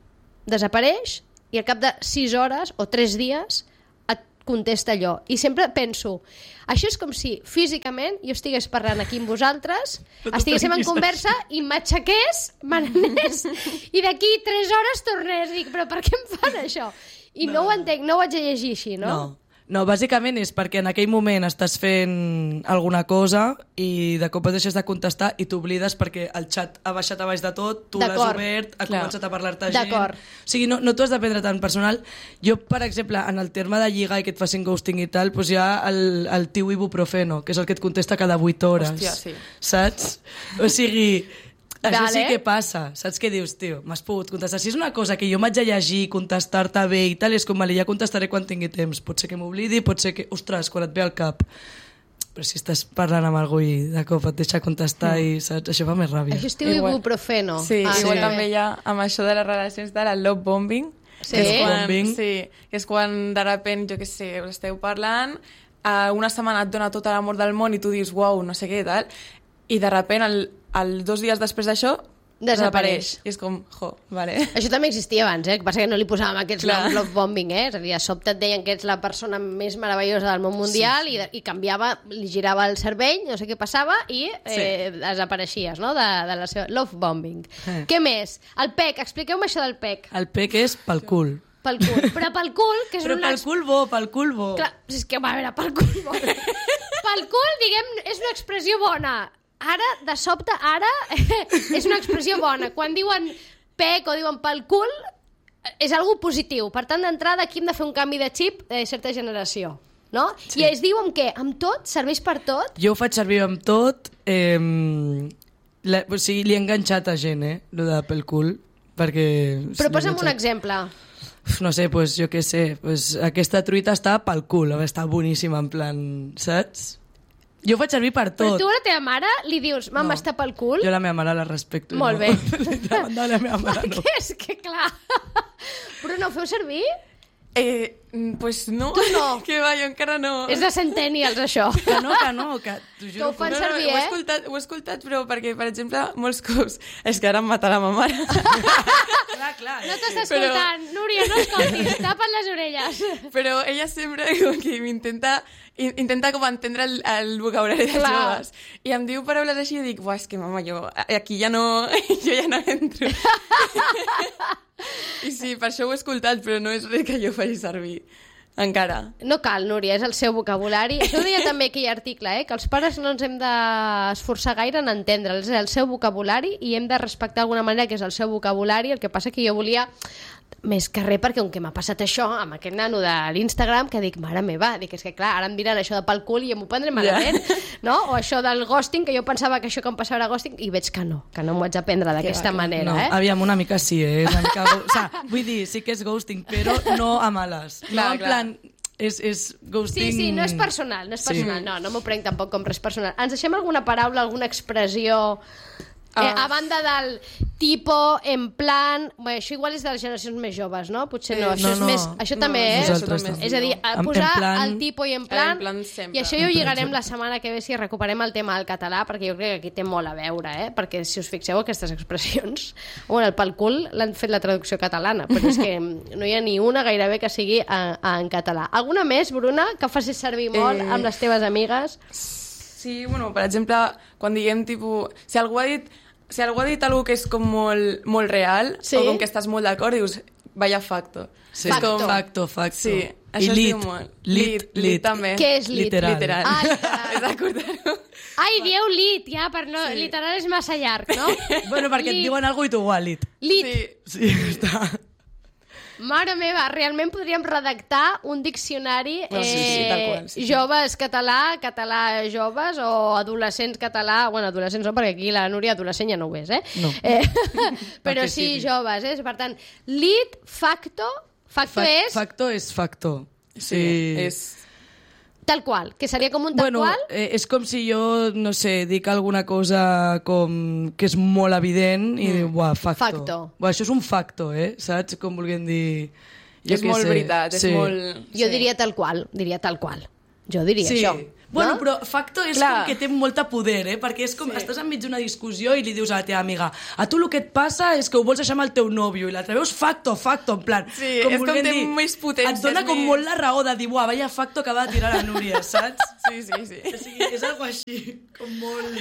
desapareix i al cap de sis hores o tres dies et contesta allò. I sempre penso, això és com si físicament jo estigués parlant aquí amb vosaltres, Però tu estiguéssim en pensis conversa i m'aixequés, me n'anés i d'aquí tres hores tornés. Dic, però per què em fan això? I no, no ho entenc, no ho haig de llegir així, no? No. No, bàsicament és perquè en aquell moment estàs fent alguna cosa i de cop et deixes de contestar i t'oblides perquè el xat ha baixat a baix de tot, tu l'has D'acord. obert, ha Clar. començat a parlar-te gent... D'acord. O sigui, no, no t'ho has de prendre tan personal. Jo, per exemple, en el terme de lligar i que et facin ghosting i tal, doncs hi ha el, el tio ibuprofeno, que és el que et contesta cada vuit hores. Hòstia, sí. Saps? O sigui... Això Vale. sí que passa, saps què dius, tio? M'has pogut contestar. Si és una cosa que jo m'haig de llegir, contestar-te bé i tal, és com, vale, ja contestaré quan tingui temps. Pot ser que m'oblidi, pot ser que... Ostres, quan et ve al cap. Però si estàs parlant amb algú i de cop et deixa contestar i saps? Això fa més ràbia. Això es diu Igual. ibuprofeno. Sí, Ah, igual sí. també hi ha amb això de les relacions de la love bombing. Sí? Que és quan, Bombing. sí, que és quan de repent, jo què sé, us esteu parlant, eh, una setmana et dona tot l'amor del món i tu dius, uau, no sé què i tal, i de repent, el, el dos dies després d'això, Desapareix. I és com, jo, vale. Això també existia abans, eh? El que passa que no li posàvem aquests Clar. noms love bombing, eh? És a dir, de sobte et deien que ets la persona més meravellosa del món mundial sí. i, i canviava, li girava el cervell, no sé què passava, i eh, sí. desapareixies, no?, de, de la seva love bombing. Eh. Què més? El P E C, expliqueu-me això del P E C. El pec és pel cul. Pel cul. Però pel cul, que és Però una... pel cul bo, pel cul bo. Clar, és que, a veure, pel cul... pel cul, diguem, és una expressió bona. Ara, de sobte, ara, és una expressió bona. Quan diuen pec o diuen pel cul, és algo positiu. Per tant, d'entrada, aquí hem de fer un canvi de xip de certa generació. No? Sí. I es diu amb què? Amb tot? Serveix per tot? Jo ho faig servir amb tot. Eh, la, o sigui, li he enganxat a gent, eh? Lo de pel cul, perquè... Però li he posa'm un enganxat. exemple. Uf, no sé, pues, jo què sé, pues, aquesta truita està pel cul, està boníssima, en plan, saps? Jo ho faig servir per Però tot. tu a la teva mare li dius, mam, No. està pel cul? Jo la meva mare la respecto. Molt no. bé. Davant de la meva mare no. Perquè és que, clar... Bruno, ho feu servir? Eh, mm, pues no. Tu no. Que va, jo encara no. És de centennials, això. Que no, que no, que t'ho Que juro. ho fan no, no, servir, ho he eh? escoltat, ho he escoltat, però perquè, per exemple, molts cops... És que ara em matarà ma mare. Clar, clar. No t'estàs Però- escoltant. Núria, no escoltis, tapa't les orelles. Però ella sempre com que m'intenta in- intenta com entendre el, el vocabulari dels Clar. joves. I em diu paraules així i dic, buah, és que mama, jo aquí ja no, jo ja no entro. I sí, per això ho he escoltat, però no és res que jo faci servir. Encara. No cal, Núria, és el seu vocabulari. Això ho deia també aquell article, eh? Que els pares no ens hem d'esforçar gaire en entendre'l. És el seu vocabulari i hem de respectar d'alguna manera que és el seu vocabulari. El que passa que jo volia més que res, perquè com que m'ha passat això amb aquest nano de l'Instagram, que dic, mare meva, dic, és que clar, ara em diran això de pel cul i m'ho prendré malament, yeah. no? O això del ghosting, que jo pensava que això que em passava era ghosting, i veig que no, que no m'ho haig d'aprendre d'aquesta manera, No, eh? aviam, una mica sí, eh? És una mica... O sea, vull dir, sí que és ghosting, però no a males. Clar, no, en clar. plan, és, és ghosting... Sí, sí, no és personal, no és Sí. personal, no, no m'ho prenc tampoc com res personal. Ens deixem alguna paraula, alguna expressió... Eh, Ah. a banda del tipo, en plan... Bé, això igual és de les generacions més joves, no? Potser no, Eh, això no, és no. més... Això No, també, eh? nosaltres també. És a dir, a En- posar en plan- el tipo i en plan... En plan sempre. I això ja ho En plan lligarem sempre. la setmana que ve si recuperem el tema del català, perquè jo crec que aquí té molt a veure, eh? Perquè si us fixeu aquestes expressions... Bueno, el pel cul l'han fet la traducció catalana, però és que no hi ha ni una gairebé que sigui en, en català. Alguna més, Bruna, que facis servir molt Eh. amb les teves amigues? Sí, bueno, per exemple, quan diguem, tipus, si algú ha dit, si algú ha dit alguna que és com molt, molt real, Sí. o com que estàs molt d'acord, dius, vaya facto. Sí, Facto. facto, facto, facto. Sí, I això es lit, diu molt. lit, Lit, lit. lit també. Què és lit? Literal. Literal. Ah, literal. He d'acordar-ho. Ai, dieu lit, ja, per no... Sí. Literal és massa llarg, no? Bueno, perquè et Lit. diuen alguna cosa i tu, uah, lit. Lit. Sí. Sí, està. Mare meva, realment podríem redactar un diccionari No, sí, sí, eh, tal qual, sí, sí. joves català, català joves o adolescents català, bueno, adolescents no, perquè aquí la Núria adolescent ja no ho és, eh? No. eh però que sí, sigui. joves, eh? Per tant, lit, facto, facto Fa és Facto és facto. Sí, és... tal qual, que seria com un tal Bueno, qual. eh, és com si jo, no sé, dic alguna cosa com que és molt evident i mm. diu, buah, facto. Facto. Buah, això és un facto, eh? Saps? Com volguem dir... Jo és què molt sé. veritat, és Sí. molt... Jo diria tal qual, diria tal qual. Jo diria Sí. això. Bueno, no? però facto és Clar. com que té molta poder, eh? Perquè és com, Sí. estàs enmig d'una discussió i li dius a la teva amiga, a tu el que et passa és que ho vols deixar amb el teu nòvio, i l'altre veus facto, facto, en plan... Sí, és com volguem té dir, més potència, et dona és com més- molt la raó de dir, buah, vaya facto que va de tirar la Núria, saps? Sí, sí, sí. O sigui, és algo així, com molt...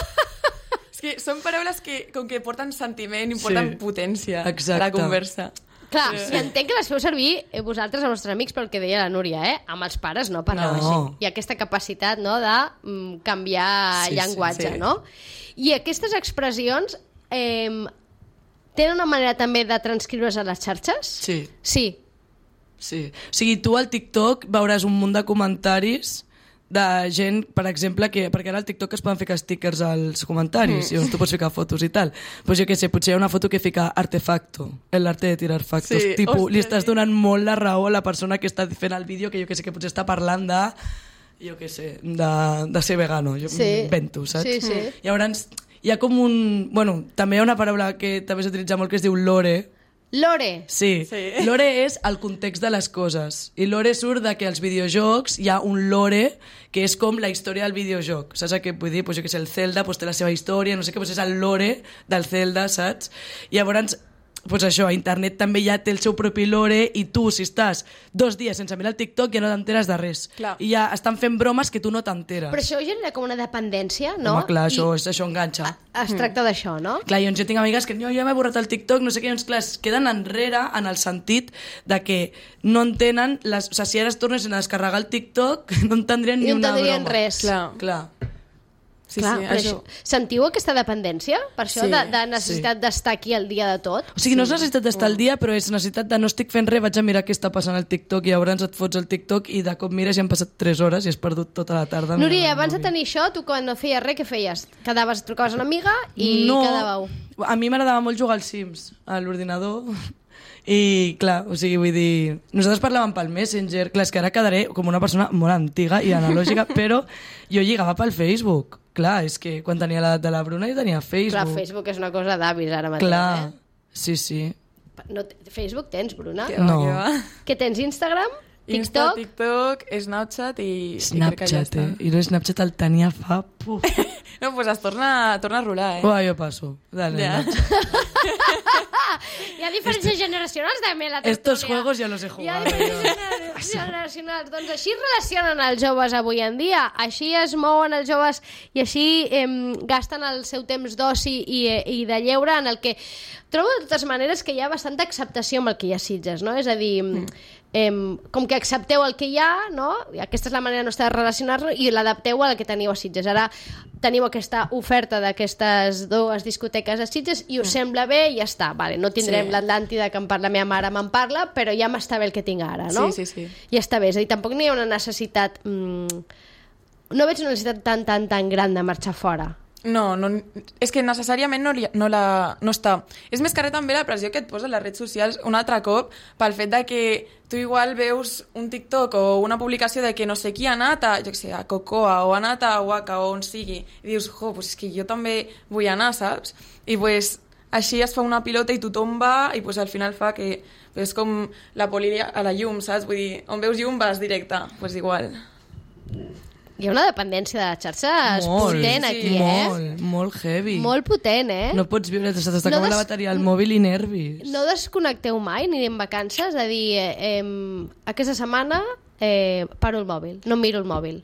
És que són paraules que, com que porten sentiment i porten Sí. potència a Exacte. la conversa. Clar, sí. entenc que les feu servir eh, vosaltres, els vostres amics, pel que deia la Núria, eh? Amb els pares no parleu No. així. Hi ha aquesta capacitat, no?, de mm, canviar Sí, sí, llenguatge, sí. no? I aquestes expressions eh, tenen una manera també de transcriure's a les xarxes? Sí, Sí. sí. O sigui, tu al TikTok veuràs un munt de comentaris de gent, per exemple, que, perquè ara al TikTok es poden ficar stickers als comentaris, mm. i tu pots ficar fotos i tal. Pues jo què sé, potser hi ha una foto que fica artefacto, l'arte de tirar factos. Sí, Tipo, hòstia, li estàs sí. donant molt la raó a la persona que està fent el vídeo, que jo què sé, que potser està parlant de, jo què sé, de, de ser vegano. Jo Sí. m'invento, saps? Sí, sí. Llavors, hi ha com un... Bueno, també hi ha una paraula que també s'utilitza molt que es diu lore. Lore. Sí. Sí. Lore és el context de les coses. I lore surt de que als videojocs hi ha un lore que és com la història del videojoc. Saps què vull dir? Pues jo que sé, el Zelda pues, té la seva història, no sé què, pues és el lore del Zelda, saps? I llavors, pues això, a internet també ja té el seu propi lore i tu, si estàs dos dies sense mirar el TikTok, ja no t'enteres de res. Clar. I ja estan fent bromes que tu no t'enteres. Però això genera com una dependència, no? Home, clar, això, I és, això enganxa. es tracta d'això, no? Clar, llavors jo tinc amigues que no, jo m'he borrat el TikTok, no sé què, doncs clar, es queden enrere en el sentit de que no entenen, les, o sigui, si ara es tornessin a descarregar el TikTok, no entendrien I ni no una entendrien broma. res. Clar. Clar. Sí, Clar, sí, però això... això... Sentiu aquesta dependència? Per això, Sí, de, de necessitat d'estar aquí al dia de tot? O sigui, no és necessitat d'estar al dia, però és necessitat de no estic fent res, vaig a mirar què està passant al TikTok i llavors et fots el TikTok i de cop mires i han passat tres hores i has perdut tota la tarda. Núria, mirant el abans de mòbil. tenir això, tu quan no feies res, què feies? Quedaves, trucaves a una amiga i no, quedàveu. a mi m'agradava molt jugar als Sims, a l'ordinador, i clar, o sigui, vull dir, nosaltres parlàvem pel Messenger, clar, és que ara quedaré com una persona molt antiga i analògica, però jo lligava pel Facebook. Clar, és que quan tenia l'edat de la Bruna jo tenia Facebook. Clar, Facebook és una cosa d'avis ara mateix, Clar, eh? sí, sí. No, t- Facebook tens, Bruna? Que va, No. que va. Què tens, Instagram? Insta, TikTok? TikTok, Snapchat i... i crec que ja Snapchat, està. eh? I no Snapchat el tenia fa... Puf. No, pues es torna, torna a rolar, eh? Uah, jo passo. Dale, Ja. Snapchat. Hi ha diferències generacionals també, la tertúlia. Estos juegos ya los he Hi ha jugado. yo. diferències generacionals. Doncs així es relacionen els joves avui en dia. Així es mouen els joves i així eh, gasten el seu temps d'oci i, i de lleure, en el que trobo de totes maneres que hi ha bastanta acceptació amb el que hi ha Sitges, no? És a dir, mm. eh, com que accepteu el que hi ha, no? I aquesta és la manera nostra de relacionar-lo i l'adapteu al que teniu a Sitges. Ara teniu aquesta oferta d'aquestes dues discoteques a Sitges i us sembla bé i ja està. Vale, no tindrem Sí. l'Atlàntida que em parla la meva mare, me'n parla, però ja m'està bé el que tinc ara, no? Sí, sí, sí. Ja està bé, és a dir, tampoc no hi ha una necessitat... Mm, no veig una necessitat tan, tan, tan gran de marxar fora. No, no, és que necessàriament no, li, no, la, no està. És més que res també la pressió que et posa les redes socials un altre cop pel fet de que tu igual veus un TikTok o una publicació de que no sé qui ha anat a, jo què sé, a Cocoa o ha anat a Waka o on sigui i dius, jo, pues és que jo també vull anar, saps? I pues, així es fa una pilota i tothom va i pues, al final fa que pues, és com la poli a la llum, saps? Vull dir, on veus llum vas directe, pues igual. Hi ha una dependència de les xarxes Molt, potent sí, aquí, eh? Molt, molt heavy. Molt potent, eh? No pots viure, se t'està No acabant des- la bateria al mòbil i nervis. No desconnecteu mai ni en vacances? És a dir, eh, eh, aquesta setmana eh, paro el mòbil, no miro el mòbil.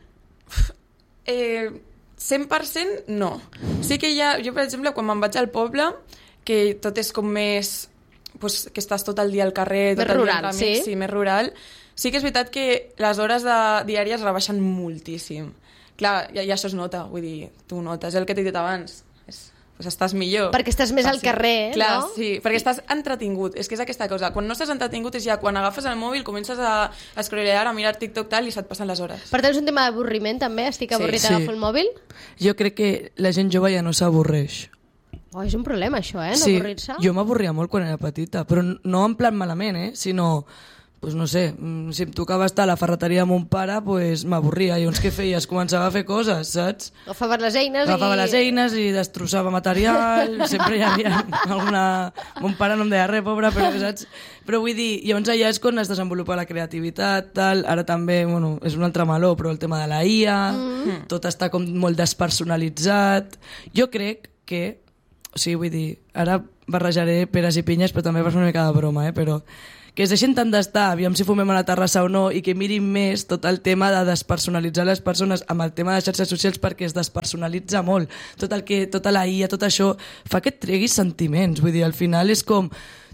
Eh, cent per cent no. Sí que hi ha, jo per exemple, quan me'n vaig al poble, que tot és com més... Pues, que estàs tot el dia al carrer, tot Més el dia rural, amb amics, sí. sí, més rural. Sí que és veritat que les hores de, diàries rebaixen moltíssim. Clar, i, i això es nota, vull dir, tu ho notes, és el que t'he dit abans. És, estàs millor. Perquè estàs més al sí. carrer, Clar, no? sí, perquè estàs entretingut. És que és aquesta cosa. Quan no estàs entretingut és ja quan agafes el mòbil, comences a escrolear, a mirar TikTok tal i se't passen les hores. Per tant, és un tema d'avorriment, també? Estic avorrit, Sí. agafo el mòbil? Jo crec que la gent jove ja no s'avorreix. Oh, és un problema, això, eh? No Sí, avorrir-se. jo m'avorria molt quan era petita, però no en plan malament, eh? Sinó, pues no sé, mm, si em tocava estar a la ferreteria amb mon pare, pues m'avorria. I llavors què feies? Començava a fer coses, saps? Agafaves les eines Agafava i... les eines i destrossava material, sempre hi havia alguna... Mon pare no em deia res, pobre, però saps? Però vull dir, llavors allà és quan es desenvolupa la creativitat, tal. Ara també, bueno, és un altre meló, però el tema de la I A, mm. tot està com molt despersonalitzat. Jo crec que, o sigui, vull dir, ara barrejaré peres i pinyes, però també per fer una mica de broma, eh? Però que es deixin tant d'estar, aviam si fumem a la terrassa o no, i que mirin més tot el tema de despersonalitzar les persones amb el tema de xarxes socials, perquè es despersonalitza molt. Tot el que, tota la I A, tot això, fa que et treguis sentiments. Vull dir, al final és com...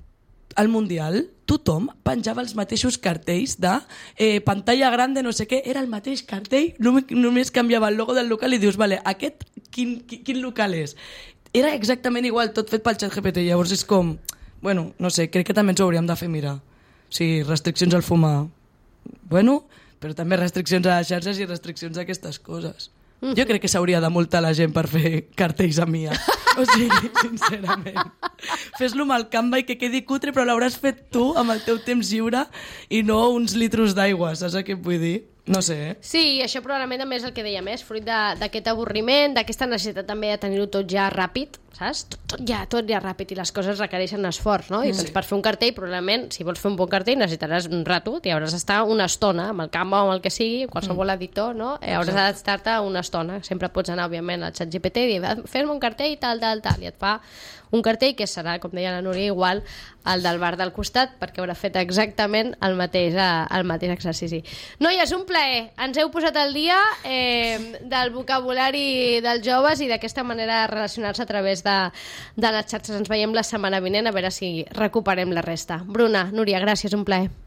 Al Mundial, tothom penjava els mateixos cartells de eh, pantalla grande, no sé què, era el mateix cartell, només, només canviava el logo del local i dius, vale, aquest quin, quin, quin local és? Era exactament igual, tot fet pel ChatGPT, llavors és com... Bueno, no sé, crec que també ens ho hauríem de fer mirar. O sigui, restriccions al fumar, bueno, però també restriccions a les xarxes i restriccions a aquestes coses. Mm. Jo crec que s'hauria de multar la gent per fer cartells a Mia. O sigui, sincerament. Fes-lo amb el Canva i que quedi cutre, però l'hauràs fet tu amb el teu temps lliure i no uns litros d'aigua, saps què et vull dir? No sé, eh? Sí, això probablement també és el que deia més, fruit d'aquest avorriment, d'aquesta necessitat també de tenir-ho tot ja ràpid, saps? Tot, tot ja, tot ja ràpid, i les coses requereixen esforç, no? I doncs per fer un cartell, probablement, si vols fer un bon cartell, necessitaràs un rato, t'hi hauràs d'estar una estona, amb el Canva o amb el que sigui, qualsevol editor, no? Eh, hauràs d'estar-te una estona. Sempre pots anar, òbviament, al ChatGPT i dir, fes-me un cartell, tal, tal, tal, i et fa un cartell que serà, com deia la Núria, igual al del bar del costat, perquè haurà fet exactament el mateix, el mateix exercici. Noies, un plaer. Ens heu posat al dia eh, del vocabulari dels joves i d'aquesta manera de relacionar-se a través de, de les xarxes. Ens veiem la setmana vinent a veure si recuperem la resta. Bruna, Núria, gràcies, un plaer.